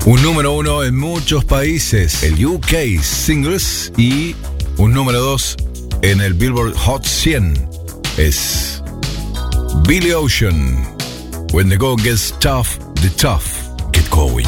Un número 1 en muchos países, el UK Singles, y un número 2 en el Billboard Hot 100. Es Billy Ocean. When the going gets tough, the tough get going.